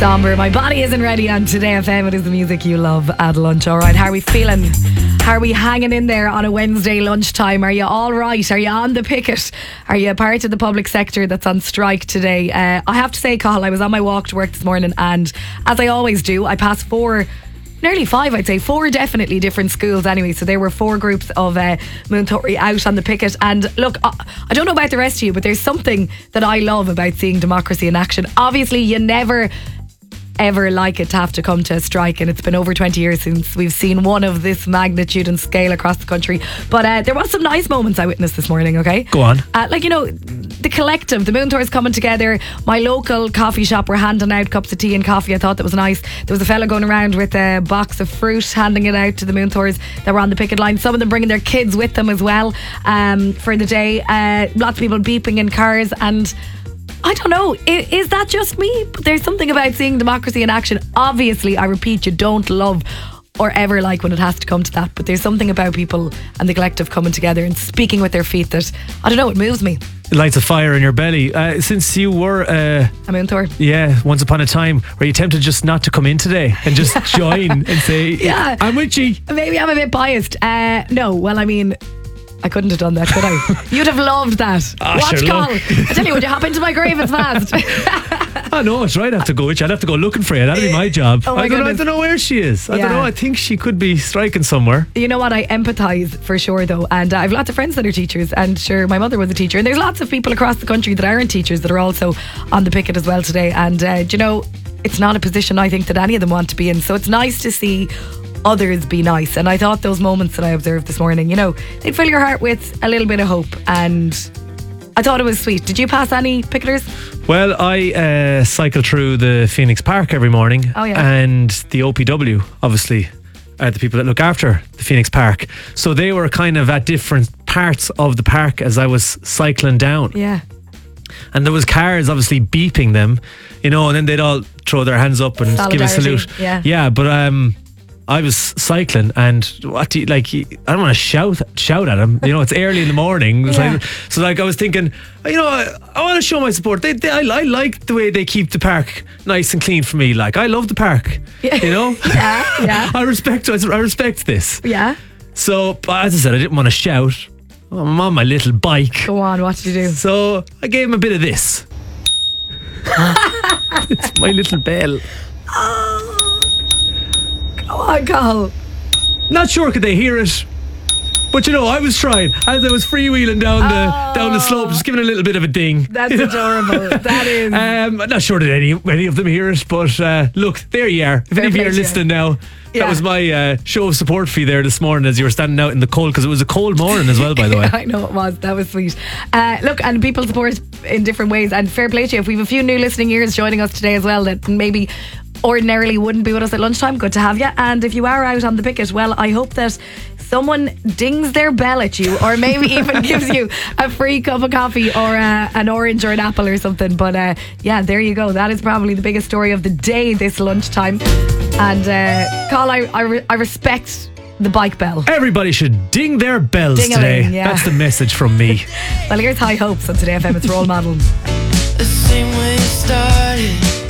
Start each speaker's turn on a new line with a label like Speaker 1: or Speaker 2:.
Speaker 1: Somber, my body isn't ready on Today FM. It is the music you love at lunch. All right, how are we feeling? How are we hanging in there on a Wednesday lunchtime? Are you all right? Are you on the picket? Are you a part of the public sector that's on strike today? I have to say, Cathal, I was on my walk to work this morning, and as I always do, I passed nearly five, I'd say, four definitely different schools anyway. So there were four groups of Moontory out on the picket. And look, I don't know about the rest of you, but there's something that I love about seeing democracy in action. Obviously, you never ever like it to have to come to a strike, and it's been over 20 years since we've seen one of this magnitude and scale across the country. But there was some nice moments I witnessed this morning. Okay,
Speaker 2: go on.
Speaker 1: The collective, the Moontours coming together. My local coffee shop were handing out cups of tea and coffee. I thought that was nice. There was a fella going around with a box of fruit, handing it out to the Moontours that were on the picket line. Some of them bringing their kids with them as well for the day. Lots of people beeping in cars, and I don't know, is that just me? But there's something about seeing democracy in action. Obviously, I repeat, you don't love or ever like when it has to come to that, but there's something about people and the collective coming together and speaking with their feet that, I don't know, it moves me.
Speaker 2: It lights a fire in your belly. Since you were a
Speaker 1: Moontour,
Speaker 2: once upon a time, were you tempted just not to come in today and just join and say, yeah, I'm with you?
Speaker 1: Maybe I'm a bit biased. No, well, I mean, I couldn't have done that, could I? You'd have loved that. Watch call. I tell you, would you hop into my grave as fast?
Speaker 2: I know, it's right. I have to go with you. I'd have to go looking for you. That'd be my job.
Speaker 1: Oh my goodness.
Speaker 2: I don't know where she is. I don't know. I think she could be striking somewhere.
Speaker 1: You know what? I empathise for sure, though. And I've lots of friends that are teachers. And sure, my mother was a teacher. And there's lots of people across the country that aren't teachers that are also on the picket as well today. And, it's not a position I think that any of them want to be in. So it's nice to see others be nice. And I thought those moments that I observed this morning, they'd fill your heart with a little bit of hope, and I thought it was sweet. Did you pass any picketers?
Speaker 2: Well, I cycle through the Phoenix Park every morning.
Speaker 1: Oh, yeah.
Speaker 2: And the OPW obviously are the people that look after the Phoenix Park, so they were kind of at different parts of the park as I was cycling down.
Speaker 1: Yeah.
Speaker 2: And there was cars obviously beeping them, and then they'd all throw their hands up and give a salute.
Speaker 1: Yeah,
Speaker 2: but I was cycling, and I don't want to shout at them. It's early in the morning.
Speaker 1: Yeah.
Speaker 2: I was thinking, I want to show my support. I like the way they keep the park nice and clean for me. Like, I love the park.
Speaker 1: Yeah. Yeah.
Speaker 2: I respect this.
Speaker 1: Yeah.
Speaker 2: So, as I said, I didn't want to shout. I'm on my little bike.
Speaker 1: Go on, what did you do?
Speaker 2: So I gave him a bit of this. It's my little bell.
Speaker 1: Go on, Carl.
Speaker 2: Not sure could they hear it, but I was trying as I was freewheeling down the slope, just giving a little bit of a ding.
Speaker 1: That's adorable. That is.
Speaker 2: I'm not sure that any of them hear it, but look, there you are. If any of you are listening now, that was my show of support for you there this morning as you were standing out in the cold, because it was a cold morning as well, by the way.
Speaker 1: I know it was. That was sweet. Look, and people support in different ways, and fair play to you. If we have a few new listening ears joining us today as well that maybe ordinarily wouldn't be with us at lunchtime, good to have you. And if you are out on the picket, well, I hope that someone dings their bell at you, or maybe even gives you a free cup of coffee or an orange or an apple or something. But there you go. That is probably the biggest story of the day this lunchtime. And Carl, I respect the bike bell.
Speaker 2: Everybody should ding their bells today.
Speaker 1: Yeah.
Speaker 2: That's the message from me.
Speaker 1: Well, here's High Hopes on Today FM. It's Role Model.
Speaker 3: The same way it started.